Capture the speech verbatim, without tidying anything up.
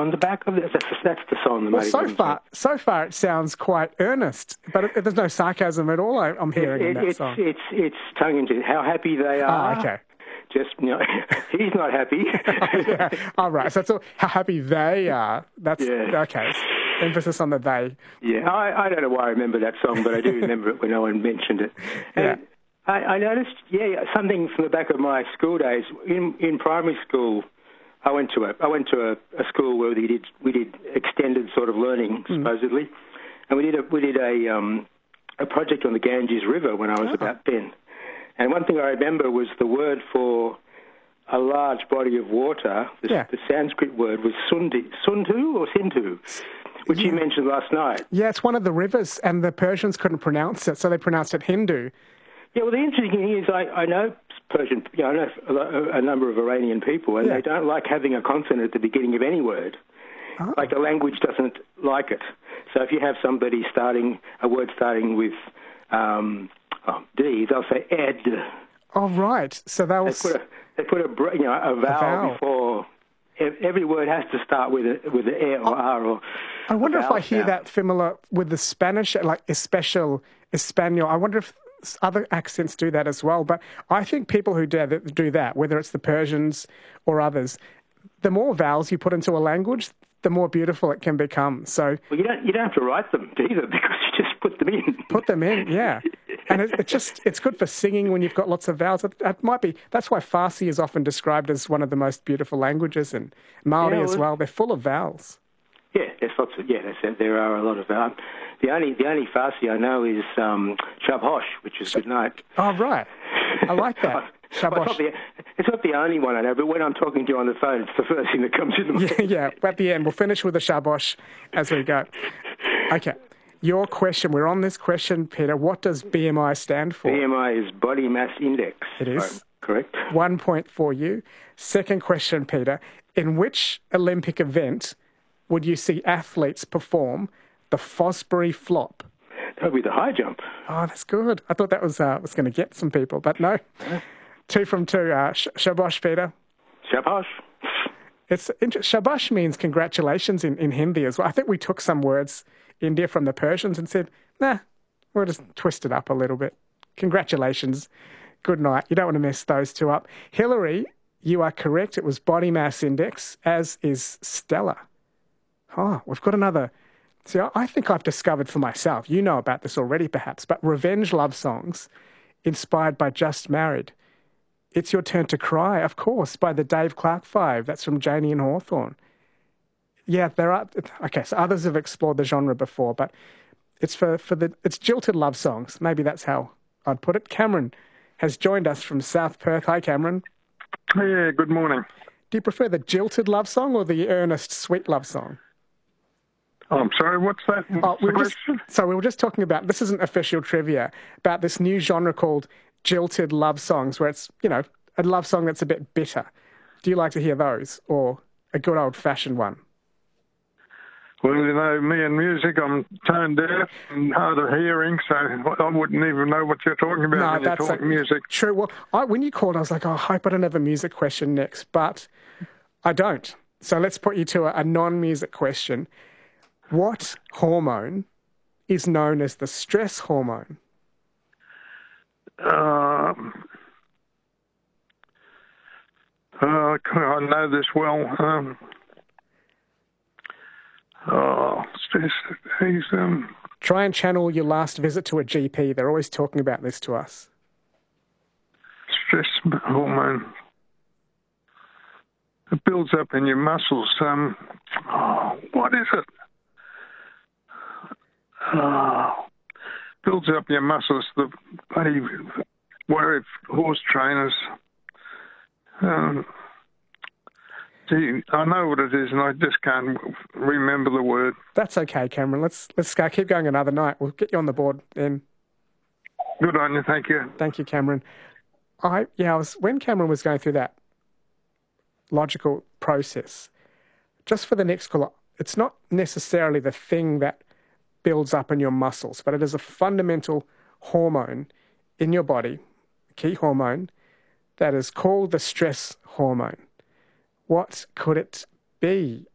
on the back of it. That's, that's the song. The well, so far, so far it sounds quite earnest, but it, there's no sarcasm at all. I, I'm hearing it, in that it's, song. It's it's tongue in cheek. How happy they are. Oh, okay. Just, you know, he's not happy. yeah. All right. So that's all, how happy they are. That's yeah. okay. Emphasis on the they. Yeah. I, I don't know why I remember that song, but I do remember it when no one mentioned it. And yeah. I, I noticed, yeah, something from the back of my school days. In in primary school, I went to a I went to a, a school where we did we did extended sort of learning supposedly, mm. and we did a we did a um, a project on the Ganges River when I was oh. about ten. And one thing I remember was the word for a large body of water. The, yeah. the Sanskrit word was Sundi, Sundu or Sindhu, which yeah. you mentioned last night. Yeah, it's one of the rivers, and the Persians couldn't pronounce it, so they pronounced it Hindu. Yeah, well, the interesting thing is I, I know Persian, you know, I know a, a number of Iranian people, and yeah. they don't like having a consonant at the beginning of any word. Oh. Like the language doesn't like it. So if you have somebody starting, a word starting with um, oh, D, they'll say ed. Oh, right. So that was... They put a, they put a, you know, a, vowel, a vowel before... Every word has to start with a, with an E or R or... I wonder if I hear sound. that similar with the Spanish, like especial, Espanol. I wonder if other accents do that as well. But I think people who do that, do that, whether it's the Persians or others, the more vowels you put into a language, the more beautiful it can become. So well, you don't you don't have to write them either because you just put them in. Put them in, yeah. And it, it just it's good for singing when you've got lots of vowels. It, it might be that's why Farsi is often described as one of the most beautiful languages, and Mali yeah, well, as well. They're full of vowels. Yeah, there's lots of yeah. There are a lot of vowels. The only the only Farsi I know is um, Shabosh, which is good night. Oh right, I like that. Shabosh. Well, it's, not the, it's not the only one I know, but when I'm talking to you on the phone, it's the first thing that comes into my head. Yeah, yeah. At the end, we'll finish with the Shabosh as we go. Okay. Your question, we're on this question, Peter. What does B M I stand for? B M I is Body Mass Index. It is. Correct. One point for you. Second question, Peter. In which Olympic event would you see athletes perform the Fosbury flop? That would be the high jump. Oh, that's good. I thought that was uh, was going to get some people, but no. Yeah. Two from two. Uh, sh- shabash, Peter. Shabash. It's inter- shabash means congratulations in, in Hindi as well. I think we took some words, India, from the Persians and said, nah, we'll just twist it up a little bit. Congratulations. Good night. You don't want to mess those two up. Hillary, you are correct. It was body mass index, as is Stella. Oh, we've got another. See, I think I've discovered for myself, you know about this already perhaps, but revenge love songs inspired by Just Married. It's Your Turn to Cry, of course, by the Dave Clark Five. That's from Janie and Hawthorne. Yeah, there are... Okay, so others have explored the genre before, but it's for, for the... It's jilted love songs. Maybe that's how I'd put it. Cameron has joined us from South Perth. Hi, Cameron. Yeah, good morning. Do you prefer the jilted love song or the earnest, sweet love song? Oh, I'm sorry, what's that? Oh, we were just, so we were just talking about... This isn't official trivia, about this new genre called jilted love songs, where it's, you know, a love song that's a bit bitter. Do you like to hear those, or a good old-fashioned one? Well, you know, me and music, I'm tone deaf and hard of hearing, so I wouldn't even know what you're talking about no, when that's you're talking a, music. True. Well, I, when you called, I was like, oh, I hope I don't have a music question next, but I don't. So let's put you to a, a non-music question. What hormone is known as the stress hormone? Um, uh, I know this well. Um, oh, stress. He's, um, Try and channel your last visit to a G P. They're always talking about this to us. Stress hormone. It builds up in your muscles. Um, oh, what is it? Oh, builds up your muscles. The bloody worry horse trainers. Um, gee, I know what it is, and I just can't remember the word. That's okay, Cameron. Let's let's go. Keep going another night. We'll get you on the board then. Good on you. Thank you. Thank you, Cameron. I yeah, I was when Cameron was going through that logical process. Just for the next call, it's not necessarily the thing that builds up in your muscles, but it is a fundamental hormone in your body, a key hormone, that is called the stress hormone. What could it be?